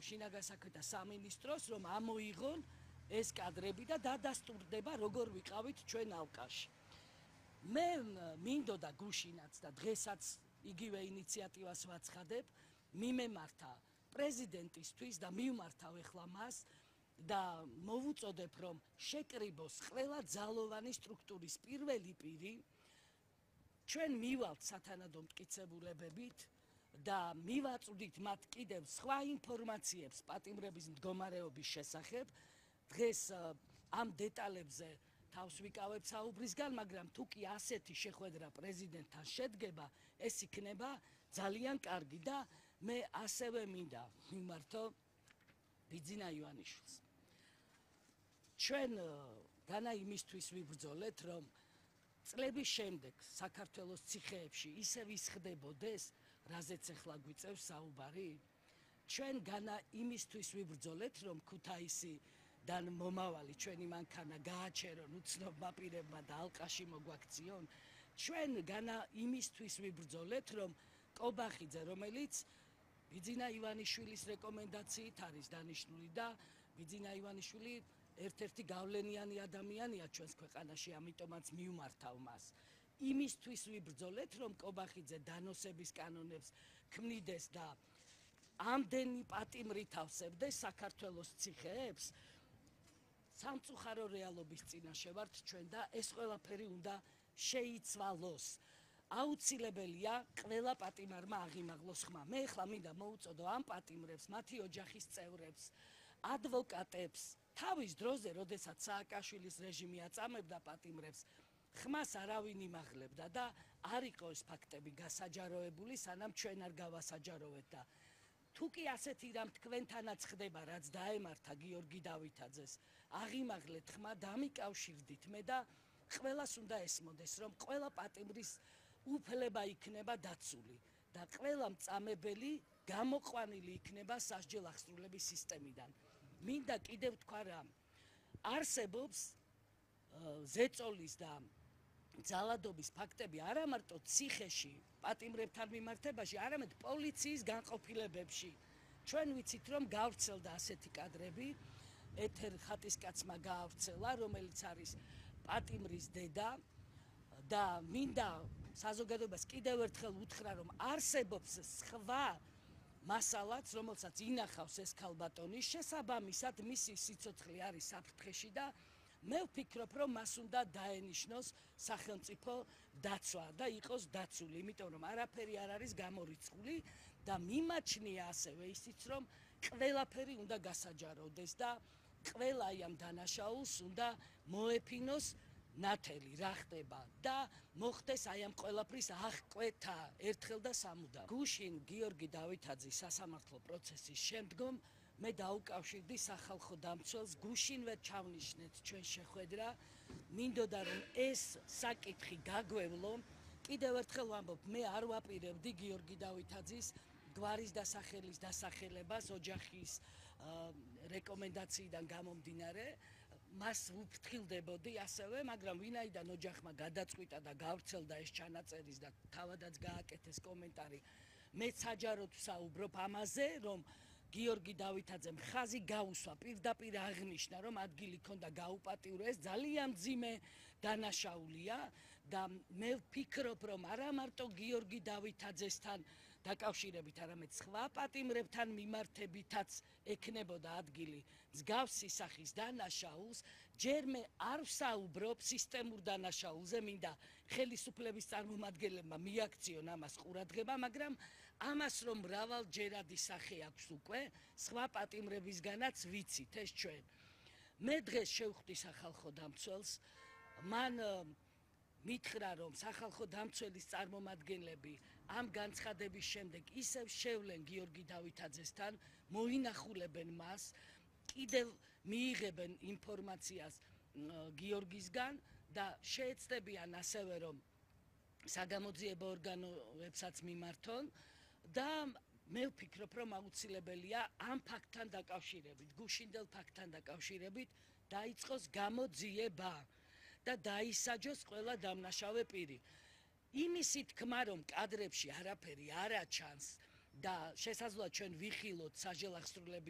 შინაგან საქმეთა სამინისტროს, რომ ამოიღონ ეს კადრები და დადასტურდება, როგორ ვიყავით ჩვენ ალყაში. მე მინდოდა გუშინაც და დღესაც იგივე ინიციატივას ვაცხადებ, მიმემართა პრეზიდენტისთვის და მივმართავ ეხლა მას და მოვუწოდებ, რომ შეკრიბოს ყველა ძალოვანი სტრუქტურის პირველი პირი, ჩვენ მივალთ სათანადო მტკიცებულებებით და მივაწვდით მათ კიდევ სხვა ინფორმაციებს პატიმრების მდგომარეობის შესახებ. დღეს ამ დეტალებზე თავს ვიკავებ საუბრისგან, მაგრამ თუ კი ასეთი შეხვედრა პრეზიდენტთან შედგება, ეს იქნება ძალიან კარგი და მე ასევე მინდა მიმართო ბიძინა ივანიშვილს. ჩვენ განა იმისთვის ვიბრძოლეთ, რომ წლების შემდეგ საქართველოს ციხეებში ისევ ისხდებოდეს, რაზეც ახლა გვიწევს საუბარი. ჩვენ განა იმისთვის ვიბრძოლეთ, რომ ქუთაისიდან მომავალი ჩვენი მანქანა გააჩერონ უცნობმა პირებმა და ალყაში მოგვაქციონ. ჩვენ განა იმისთვის ვიბრძოლეთ, რომ კობახიძე, რომელიც ბიძინა ივანიშვილის რეკომენდაციით არის დანიშნული და ბიძინა ივანიშვილი ერთ-ერთი გავლენიანი ადამიანია ჩვენს ქვეყანაში, ამიტომაც მივმართავ მას. იმისთვის ვიბრძოლეთ, რომ კობახიძე დანოსების კანონებს ქმნიდეს და ამდენი პატიმრით ავსებდეს საქართველოს ციხეებს, სამწუხარო რეალობის წინაშე ვართ ჩვენ და ეს ყველაფერი უნდა შეიცვალოს. აუცილებელია ყველა პატიმარმა აღიმაღლოს ხმა. მე ახლა მინდა მოუწოდო ამ პატიმრებს, მათი ოჯახის წევრებს, ადვოკატებს, თავის დროზე, როდესაც სააკაშვილის რეჟიმი აწამებდა პატიმრებს, ხმას არავინ იმაღლებდა და არ იყო ეს ფაქტები გასაჯაროებული, სანამ ჩვენ არ გავასაჯაროვეთ და თუ კი ასეთი რამ თქვენთანაც ხდება, რაც დაემართა გიორგი დავითაძეს, აღიმაღლეთ ხმა, დამიკავშირდით მე და ყველას უნდა ესმოდეს, რომ ყველა პატიმრის უფლება იქნება დაცული და ყველა მწამებელი გამოყვანილი იქნება სასჯელ აღსრულების სისტემიდან. მინდა კიდევ თქვა რა, არსებობს ზეწოლის და ძალადობის ფაქტები არა მარტო ციხეში, პატიმრებთან მიმართებაში, არამედ პოლიციის განყოფილებებში. ჩვენ ვიცით, რომ გავრცელდა ასეთი კადრები, ეთერ ხატისკაცმა გაავრცელა, რომელიც არის პატიმრის დედა და მინდა საზოგადოებას კიდევ ერთხელ უთხრა, რომ არსებობს სხვა მასალაც, რომელსაც ინახავს ეს ქალბატონი, შესაბამისად მისი სიცოცხლე არის საფრთხეში და მე ვფიქრობ, რომ მას უნდა დაენიშნოს სახელმწიფო დაცვა და იყოს დაცული, იმიტომ რომ არაფერი არ არის გამორიცხული და მიმაჩნია ასევე ისიც, რომ ყველაფერი უნდა გასაჯაროვდეს და ყველა ამ დანაშაულს უნდა მოეფინოს ნათელი რა ხდება და მოხდეს აი ამ ყველაფრის აღკვეთა ერთხელ და სამუდამოდ. გუშინ გიორგი დავითაძის სასამართლო პროცესის შემდგომ მე დაუკავშირდი სახალხო დამცველს, გუშინვე ჩავნიშნეთ ჩვენ შეხვედრა, მინდოდა რომ ეს საკითხი გაგვევლო. კიდევ ერთხელ ვამბობ, მე არ ვაპირებდი გიორგი დავითაძის გვარის და სახელის დასახელებას ოჯახის რეკომენდაციიდან გამომდინარე, მას ვუფრთხილდებოდი ასევე, მაგრამ ვინაიდან ოჯახმა გადაწყვიტა და გავრცელდა ეს ჩანაწერის და თავადაც გააკეთეს კომენტარი, მე საჯაროდ ვსაუბრობ ამაზე, რომ გიორგი დავითაძემ ხაზი გაუსვა, პირდაპირ აღნიშნა, რომ ადგილი ქონდა გაუპატიურეს, ძალიან მძიმე დანაშაულია და მე ვფიქრობ, რომ არა მარტო გიორგი დავითაძესთან დაკავშირებით, არამედ სხვა პატიმრებთან მიმართებითაც ექნებოდა ადგილი მსგავსი სახის დანაშაულს. ჯერ მე არ ვსაუბრობ სისტემურ დანაშაულზე, მინდა ხელისუფლების წარმომადგენლებმა მიაქციონ ამას ყურადღება, მაგრამ ამას რომ მრავალჯერადი სახე აქვს უკვე, სხვა პატიმრებისგანაც ვიცით ეს ჩვენ. მე დღეს შევხვდი სახალხო დამცველს, მან მითხრა, რომ სახალხო დამცველის წარმომადგენლები ამ განცხადების შემდეგ ისევ შევლენ გიორგი დავითაძესთან, მოინახულებენ მას, კიდევ მიიღებენ ინფორმაციას გიორგისგან და შეეცდებიან ასევე, რომ საგამოძიებო ორგანოებსაც მიმართონ და მე ვფიქრობ, რომ აუცილებელია ამ ფაქტთან დაკავშირებით, გუშინდელ ფაქტთან დაკავშირებით დაიწყოს გამოძიება და დაისაჯოს ყველა დამნაშავე პირი. იმისი თქმა, რომ კადრებში არაფერი არ აჩანს და შესაძლოა ჩვენ ვიხილოთ სასჯელ აღსრულების